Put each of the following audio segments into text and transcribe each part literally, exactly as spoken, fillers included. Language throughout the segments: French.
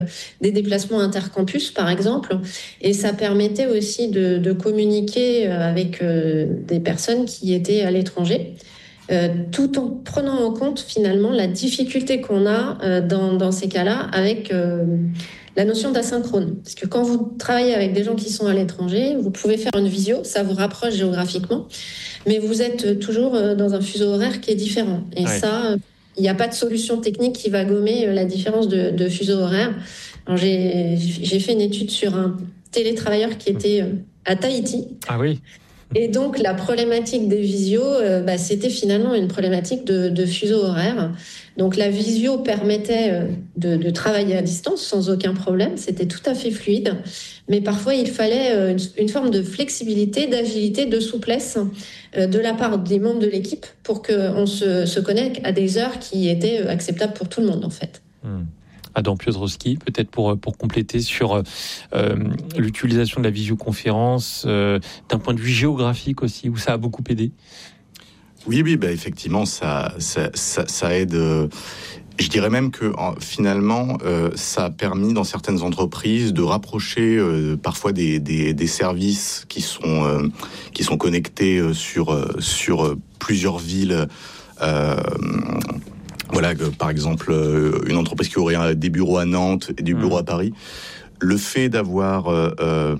des déplacements intercampus, par exemple. Et ça permettait aussi de, de communiquer avec euh, des personnes qui étaient à l'étranger, euh, tout en prenant en compte finalement la difficulté qu'on a euh, dans, dans ces cas-là avec euh, la notion d'asynchrone. Parce que quand vous travaillez avec des gens qui sont à l'étranger, vous pouvez faire une visio, ça vous rapproche géographiquement, mais vous êtes toujours dans un fuseau horaire qui est différent. Et ouais. ça, il n'y a pas de solution technique qui va gommer la différence de, de fuseau horaire. Alors j'ai, j'ai fait une étude sur un télétravailleur qui était à Tahiti. Ah oui. Et donc, la problématique des visios, euh, bah, c'était finalement une problématique de, de fuseau horaire. Donc, la visio permettait de, de travailler à distance sans aucun problème. C'était tout à fait fluide. Mais parfois, il fallait une, une forme de flexibilité, d'agilité, de souplesse euh, de la part des membres de l'équipe pour qu'on se, se connecte à des heures qui étaient acceptables pour tout le monde, en fait. Mmh. Adam Piotrowski, peut-être pour, pour compléter sur euh, l'utilisation de la visioconférence euh, d'un point de vue géographique aussi, où ça a beaucoup aidé. Oui, oui, bah effectivement, ça, ça, ça, ça aide. Euh, je dirais même que finalement, euh, ça a permis dans certaines entreprises de rapprocher euh, parfois des, des, des services qui sont, euh, qui sont connectés sur, sur plusieurs villes. Euh, Voilà, que, par exemple, une entreprise qui aurait des bureaux à Nantes et des bureaux mmh. à Paris. Le fait d'avoir euh,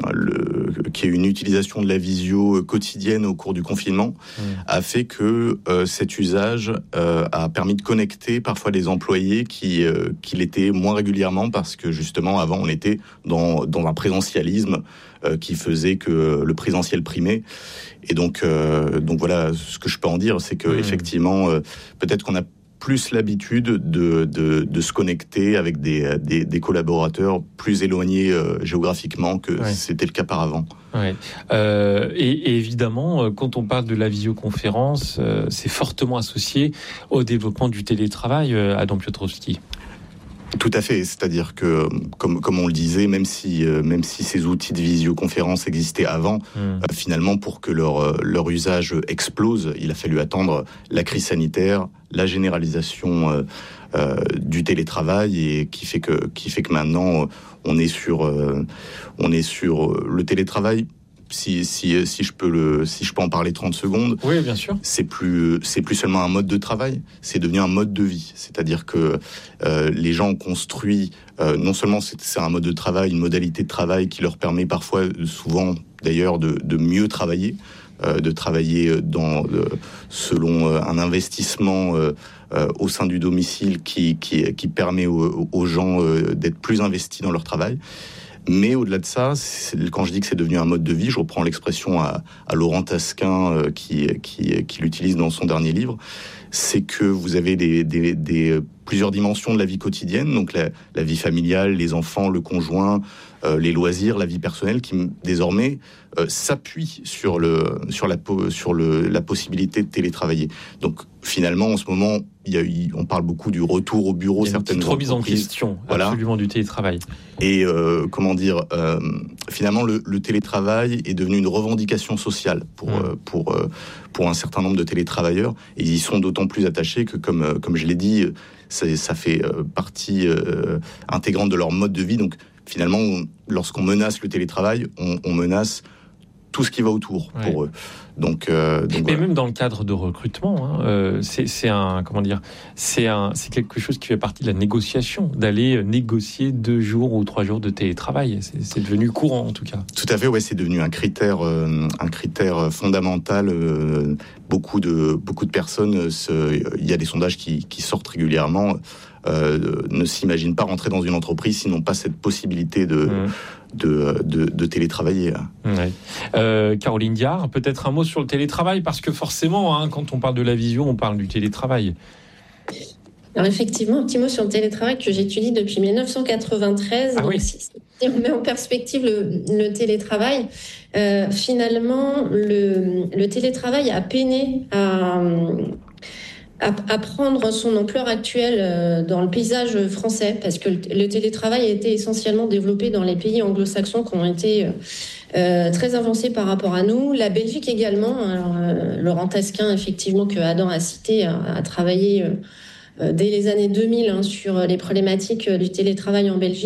le, qu'il y ait une utilisation de la visio quotidienne au cours du confinement mmh. a fait que euh, cet usage euh, a permis de connecter parfois les employés qui, euh, qui l'étaient moins régulièrement parce que justement avant on était dans, dans un présentialisme euh, qui faisait que le présentiel primait. Et donc, euh, donc voilà, ce que je peux en dire, c'est que mmh. effectivement, euh, peut-être qu'on a plus l'habitude de, de, de se connecter avec des, des, des collaborateurs plus éloignés euh, géographiquement que ouais. c'était le cas par avant. Ouais. Euh, et, et évidemment, quand on parle de la visioconférence, euh, c'est fortement associé au développement du télétravail, euh, Adam Piotrowski. Tout à fait, c'est-à-dire que, comme, comme on le disait, même si, euh, même si ces outils de visioconférence existaient avant, mmh. euh, finalement, pour que leur, euh, leur usage explose, il a fallu attendre la crise sanitaire, la généralisation euh, euh, du télétravail, et qui fait que, qui fait que maintenant, euh, on est sur, euh, on est sur euh, le télétravail. Si, si, si, je peux le, si je peux en parler trente secondes, oui, bien sûr. C'est plus, c'est plus seulement un mode de travail, c'est devenu un mode de vie. C'est-à-dire que euh, les gens ont construit, euh, non seulement c'est, c'est un mode de travail, une modalité de travail qui leur permet parfois, souvent d'ailleurs, de, de mieux travailler, euh, de travailler dans, euh, selon euh, un investissement euh, euh, au sein du domicile qui, qui, qui permet aux, aux gens euh, d'être plus investis dans leur travail. Mais au-delà de ça, c'est, quand je dis que c'est devenu un mode de vie, je reprends l'expression à, à Laurent Tasquin euh, qui, qui, qui l'utilise dans son dernier livre, c'est que vous avez des, des, des, plusieurs dimensions de la vie quotidienne, donc la, la vie familiale, les enfants, le conjoint, euh, les loisirs, la vie personnelle, qui désormais euh, s'appuie sur, le, sur, la, sur le, la possibilité de télétravailler. Donc finalement, en ce moment, il y a eu, on parle beaucoup du retour au bureau. Il y a certaines une remise en question, voilà. absolument, du télétravail. Et euh, comment dire, euh, finalement, le, le télétravail est devenu une revendication sociale pour, mmh. euh, pour, euh, pour un certain nombre de télétravailleurs. Et ils y sont d'autant plus attachés que, comme, euh, comme je l'ai dit, ça, ça fait euh, partie euh, intégrante de leur mode de vie. Donc finalement, on, lorsqu'on menace le télétravail, on, on menace tout ce qui va autour ouais. pour eux. Donc, euh, donc mais voilà. Même dans le cadre de recrutement, hein, euh, c'est, c'est un comment dire, c'est un, c'est quelque chose qui fait partie de la négociation, d'aller négocier deux jours ou trois jours de télétravail. C'est, c'est devenu courant en tout cas. Tout à fait, ouais, c'est devenu un critère, euh, un critère fondamental. Euh, beaucoup de beaucoup de personnes, se, il y a des sondages qui, qui sortent régulièrement. Euh, ne s'imaginent pas rentrer dans une entreprise s'ils n'ont pas cette possibilité de, mmh. de, de, de télétravailler. Ouais. Euh, Caroline Diard, peut-être un mot sur le télétravail, parce que forcément, hein, quand on parle de la visio, on parle du télétravail. Alors effectivement, un petit mot sur le télétravail que j'étudie depuis dix-neuf cent quatre-vingt-treize. Ah donc oui. si on met en perspective le, le télétravail, euh, finalement, le, le télétravail a peiné à... À, à prendre son ampleur actuelle dans le paysage français, parce que le, le télétravail a été essentiellement développé dans les pays anglo-saxons qui ont été euh, très avancés par rapport à nous. La Belgique également. Alors, euh, Laurent Tasquin, effectivement, que Adam a cité, a, a travaillé dès les années deux mille hein, sur les problématiques du télétravail en Belgique.